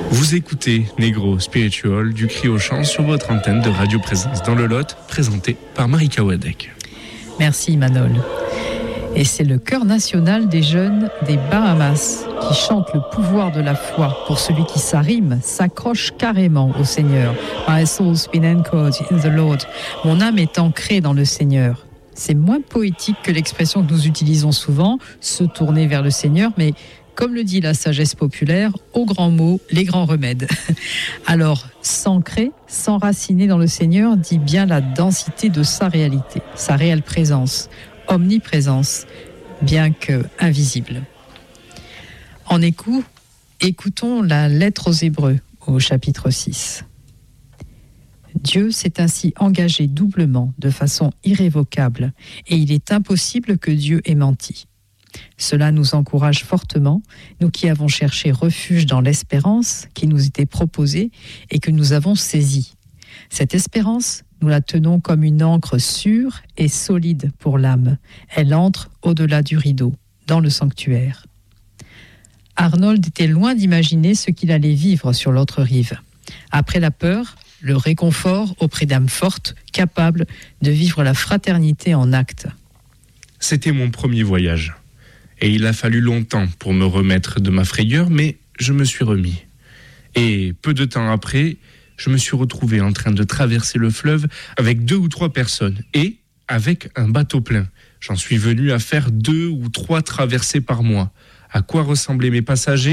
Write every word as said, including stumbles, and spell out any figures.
Vous écoutez Negro Spiritual du Cri au Chant sur votre antenne de Radio Présence dans le Lot, présenté par Marika Wadek. Merci Manol. Et c'est le chœur national des jeunes des Bahamas qui chante le pouvoir de la foi pour celui qui s'arrime, s'accroche carrément au Seigneur. My soul's been anchored in the Lord. Mon âme est ancrée dans le Seigneur. C'est moins poétique que l'expression que nous utilisons souvent, se tourner vers le Seigneur, mais comme le dit la sagesse populaire, aux grands mots, les grands remèdes. Alors, s'ancrer, s'enraciner dans le Seigneur dit bien la densité de sa réalité, sa réelle présence, omniprésence, bien que invisible. En écoute, écoutons la lettre aux Hébreux au chapitre six. Dieu s'est ainsi engagé doublement, de façon irrévocable, et il est impossible que Dieu ait menti. Cela nous encourage fortement, nous qui avons cherché refuge dans l'espérance qui nous était proposée et que nous avons saisie. Cette espérance, nous la tenons comme une ancre sûre et solide pour l'âme. Elle entre au-delà du rideau, dans le sanctuaire. Arnold était loin d'imaginer ce qu'il allait vivre sur l'autre rive. Après la peur, le réconfort auprès d'âmes fortes, capables de vivre la fraternité en acte. C'était mon premier voyage. Et il a fallu longtemps pour me remettre de ma frayeur, mais je me suis remis. Et peu de temps après, je me suis retrouvé en train de traverser le fleuve avec deux ou trois personnes et avec un bateau plein. J'en suis venu à faire deux ou trois traversées par mois. À quoi ressemblaient mes passagers ?